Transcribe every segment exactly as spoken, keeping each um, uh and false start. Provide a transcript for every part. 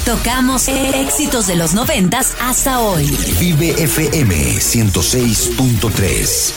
Tocamos éxitos de los noventas hasta hoy. Vive F M ciento seis punto tres.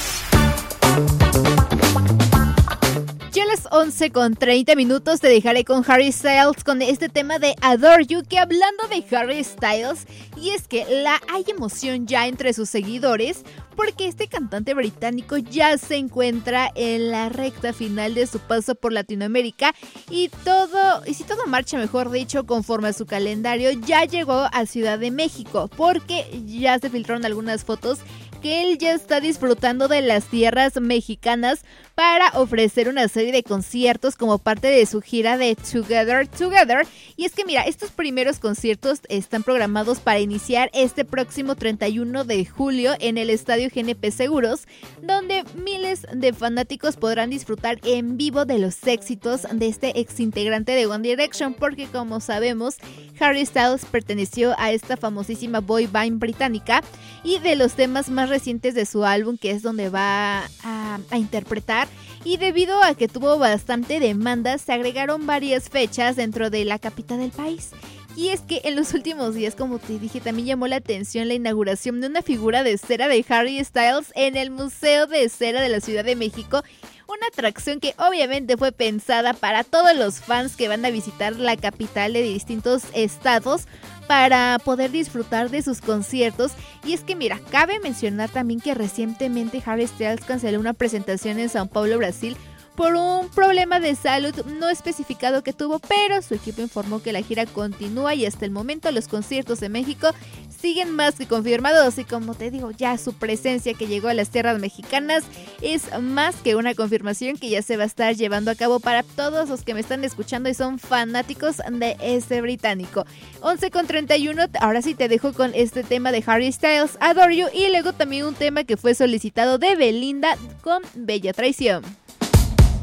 Ya a las once con treinta minutos te dejaré con Harry Styles con este tema de Adore You, que hablando de Harry Styles, y es que la hay emoción ya entre sus seguidores porque este cantante británico ya se encuentra en la recta final de su paso por Latinoamérica y todo, y si todo marcha mejor dicho conforme a su calendario, ya llegó a Ciudad de México porque ya se filtraron algunas fotos que él ya está disfrutando de las tierras mexicanas para ofrecer una serie de conciertos como parte de su gira de Together Together. Y es que mira, estos primeros conciertos están programados para iniciar este próximo treinta y uno de julio en el Estadio G N P Seguros, donde miles de fanáticos podrán disfrutar en vivo de los éxitos de este ex integrante de One Direction, porque como sabemos, Harry Styles perteneció a esta famosísima boy band británica, y de los temas más recientes de su álbum, que es donde va a, a interpretar, y debido a que tuvo bastante demanda, se agregaron varias fechas dentro de la capital del país. Y es que en los últimos días, como te dije, también llamó la atención la inauguración de una figura de cera de Harry Styles en el Museo de Cera de la Ciudad de México, una atracción que obviamente fue pensada para todos los fans que van a visitar la capital de distintos estados para poder disfrutar de sus conciertos. Y es que mira, cabe mencionar también que recientemente Harry Styles canceló una presentación en Sao Paulo, Brasil, por un problema de salud no especificado que tuvo, pero su equipo informó que la gira continúa y hasta el momento los conciertos en México siguen más que confirmados. Y como te digo, ya su presencia que llegó a las tierras mexicanas es más que una confirmación que ya se va a estar llevando a cabo para todos los que me están escuchando y son fanáticos de ese británico. once con treinta y uno, ahora sí te dejo con este tema de Harry Styles, Adore You, y luego también un tema que fue solicitado de Belinda con Bella Traición.